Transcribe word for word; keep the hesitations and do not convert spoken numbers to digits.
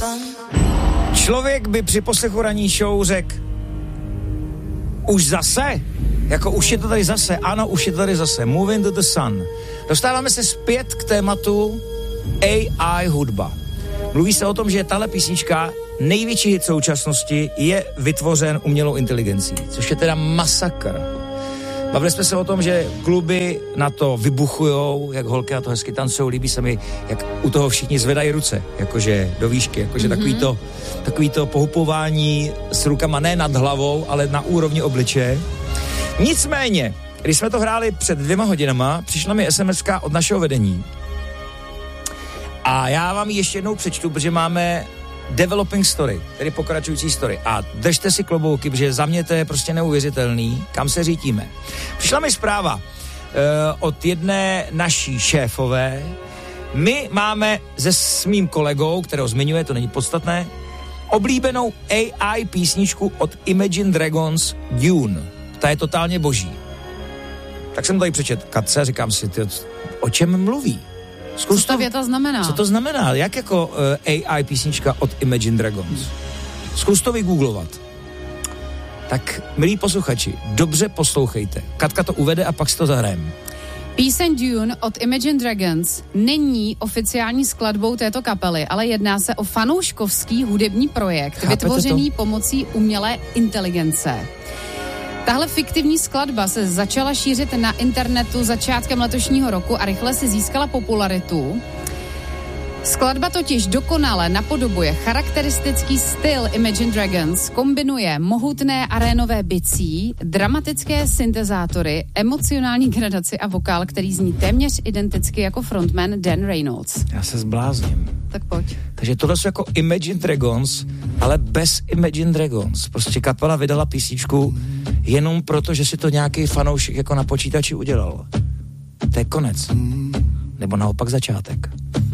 Člověk by při poslechu ranní show řekl, už zase? Jako už je to tady zase, ano, už je to tady zase. Moving to the Sun. Dostáváme se zpět k tématu A I hudba. Mluví se o tom, že tahle písnička, největší hit současnosti, je vytvořen umělou inteligencí, což je teda masakr. Bavili jsme se o tom, že kluby na to vybuchujou, jak holky na to hezky tancujou, líbí se mi, jak u toho všichni zvedají ruce, jakože do výšky, jakože mm-hmm. takový to, takový to pohupování s rukama ne nad hlavou, ale na úrovni obličeje. Nicméně, když jsme to hráli před dvěma hodinama, přišla mi es em eska od našeho vedení. A já vám ji ještě jednou přečtu, protože máme developing story, tedy pokračující story. A držte si klobouky, protože za mě to je prostě neuvěřitelný, kam se řítíme. Přišla mi zpráva uh, od jedné naší šéfové. My máme se s mým kolegou, kterého zmiňuje, to není podstatné, oblíbenou A I písničku od Imagine Dragons Dune. Ta je totálně boží. Tak jsem tady přečet Katce a říkám si, ty, o čem mluví? Zkus co ta věta znamená? Co to znamená? Jak jako uh, A I písnička od Imagine Dragons? Zkus to vygooglovat. Tak, milí posluchači, dobře poslouchejte. Katka to uvede a pak si to zahrajeme. Píseň Dune od Imagine Dragons není oficiální skladbou této kapely, ale jedná se o fanouškovský hudební projekt, Chápete vytvořený to? pomocí umělé inteligence. Tahle fiktivní skladba se začala šířit na internetu začátkem letošního roku a rychle si získala popularitu. Skladba totiž dokonale napodobuje charakteristický styl Imagine Dragons, kombinuje mohutné arénové bicí, dramatické syntezátory, emocionální gradaci a vokál, který zní téměř identicky jako frontman Dan Reynolds. Já se zblázním. Tak pojď. Takže tohle jsou jako Imagine Dragons, ale bez Imagine Dragons. Prostě kapela vydala písničku jenom proto, že si to nějaký fanoušek jako na počítači udělal. To je konec. Nebo naopak začátek.